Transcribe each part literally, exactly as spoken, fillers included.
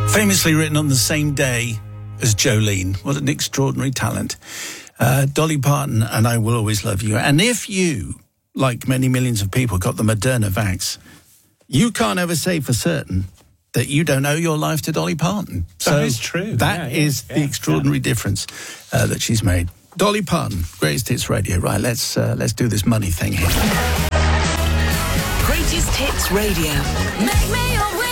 Famously written on the same day as Jolene. What an extraordinary talent. Uh, Dolly Parton and I Will Always Love You. And if you, like many millions of people, got the Moderna vax, you can't ever say for certain that you don't owe your life to Dolly Parton. So that is true. That yeah, is yeah, the yeah, extraordinary yeah. difference uh, that she's made. Dolly Parton, Greatest Hits Radio. Right, let's uh, let's do this money thing here. Greatest Hits Radio. Make me a winner.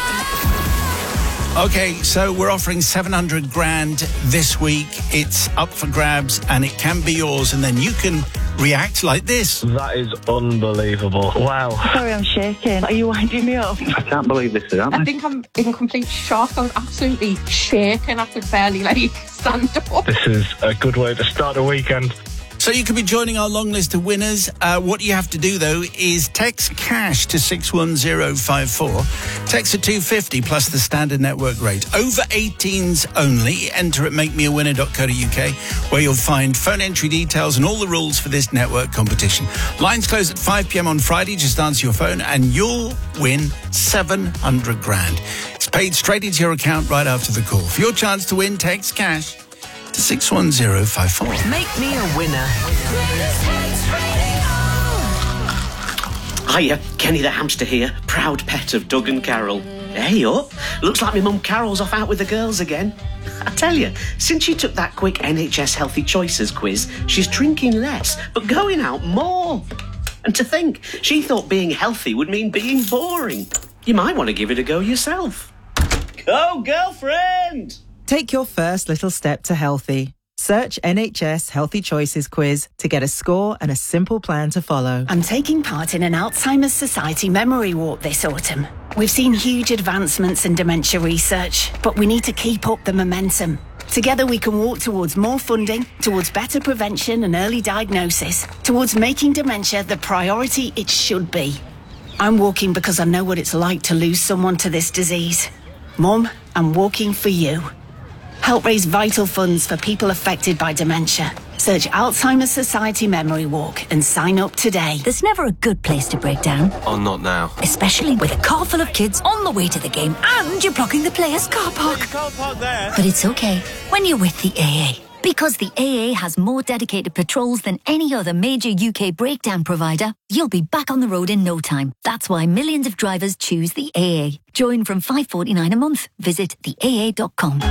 Okay, so we're offering seven hundred grand this week. It's up for grabs and it can be yours, and then you can react like this. That is unbelievable. Wow. Sorry, I'm shaking. Are you winding me up? I can't believe this is happening. I think I'm in complete shock. I was absolutely shaking. I could barely, like, stand up. This is a good way to start a weekend. So you can be joining our long list of winners. Uh, what you have to do, though, is text cash to six one zero five four. Text at two fifty plus the standard network rate. Over eighteens only. Enter at make me a winner dot co dot uk, where you'll find phone entry details and all the rules for this network competition. Lines close at five p.m. on Friday. Just answer your phone and you'll win seven hundred grand. It's paid straight into your account right after the call. For your chance to win, text cash to six one zero five four. Make me a winner. Hiya, Kenny the hamster here, proud pet of Doug and Carol. Hey up, looks like my mum Carol's off out with the girls again. I tell you, since she took that quick N H S Healthy Choices quiz, she's drinking less, but going out more. And to think, she thought being healthy would mean being boring. You might want to give it a go yourself. Go, girlfriend! Take your first little step to healthy. Search N H S Healthy Choices quiz to get a score and a simple plan to follow. I'm taking part in an Alzheimer's Society memory walk this autumn. We've seen huge advancements in dementia research, but we need to keep up the momentum. Together we can walk towards more funding, towards better prevention and early diagnosis, towards making dementia the priority it should be. I'm walking because I know what it's like to lose someone to this disease. Mum, I'm walking for you. Help raise vital funds for people affected by dementia. Search Alzheimer's Society Memory Walk and sign up today. There's never a good place to break down. Oh, not now. Especially with a car full of kids on the way to the game and you're blocking the players' car park. You can't park there. But it's okay when you're with the A A. Because the A A has more dedicated patrols than any other major U K breakdown provider, you'll be back on the road in no time. That's why millions of drivers choose the A A. Join from five pounds forty-nine a month. Visit the A A dot com.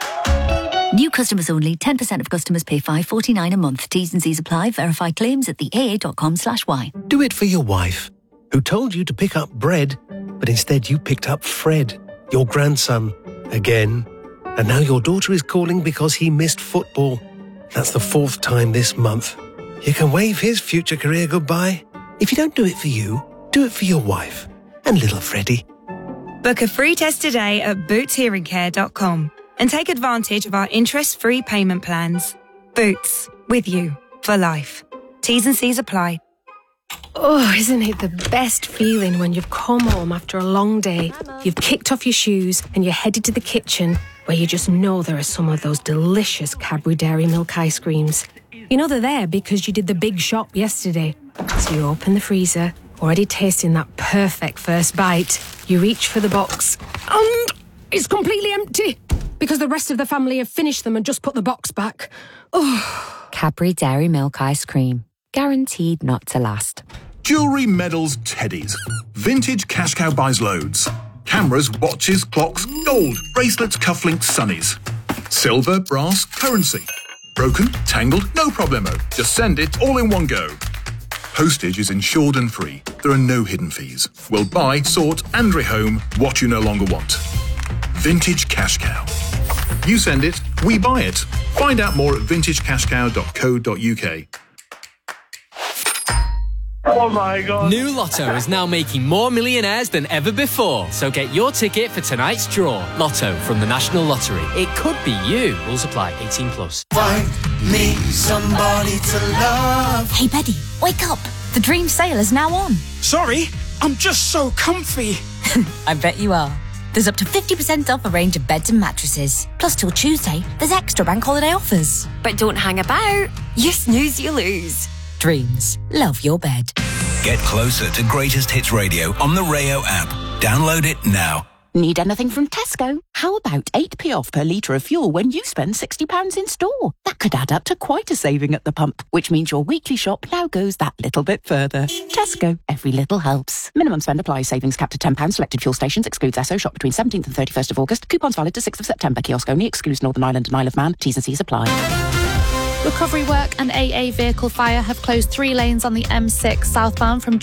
New customers only. ten percent of customers pay five pounds forty-nine a month. T's and C's apply. Verify claims at the A A dot com slash Y. Do it for your wife, who told you to pick up bread, but instead you picked up Fred, your grandson, again. And now your daughter is calling because he missed football. That's the fourth time this month. You can wave his future career goodbye. If you don't do it for you, do it for your wife and little Freddie. Book a free test today at boots hearing care dot com and take advantage of our interest-free payment plans. Boots, with you for life. T's and C's apply. Oh, isn't it the best feeling when you've come home after a long day, you've kicked off your shoes and you're headed to the kitchen where you just know there are some of those delicious Cadbury Dairy Milk ice creams. You know they're there because you did the big shop yesterday. So you open the freezer, already tasting that perfect first bite. You reach for the box and it's completely empty because the rest of the family have finished them and just put the box back. Oh. Cadbury Dairy Milk Ice Cream. Guaranteed not to last. Jewellery, medals, teddies. Vintage Cash Cow buys loads. Cameras, watches, clocks, gold, bracelets, cufflinks, sunnies. Silver, brass, currency. Broken, tangled, no problemo. Just send it all in one go. Postage is insured and free. There are no hidden fees. We'll buy, sort and rehome what you no longer want. Vintage Cash Cow. You send it, we buy it. Find out more at vintage cash cow dot co dot uk. Oh my God. New Lotto is now making more millionaires than ever before. So get your ticket for tonight's draw. Lotto from the National Lottery. It could be you. Rules apply. eighteen plus. Find me somebody to love. Hey, Betty, wake up. The dream sale is now on. Sorry, I'm just so comfy. I bet you are. There's up to fifty percent off a range of beds and mattresses. Plus, till Tuesday, there's extra bank holiday offers. But don't hang about. You snooze, you lose. Dreams. Love your bed. Get closer to Greatest Hits Radio on the Rayo app. Download it now. Need anything from Tesco? How about eight p off per litre of fuel when you spend sixty pounds in store? That could add up to quite a saving at the pump, which means your weekly shop now goes that little bit further. Tesco, every little helps. Minimum spend applies. Savings capped at ten pounds. Selected fuel stations. Excludes Esso. Shop between seventeenth and thirty-first of August. Coupons valid to sixth of September. Kiosk only. Excludes Northern Ireland and Isle of Man. T's and C's apply. Recovery work and A A vehicle fire have closed three lanes on the M six southbound from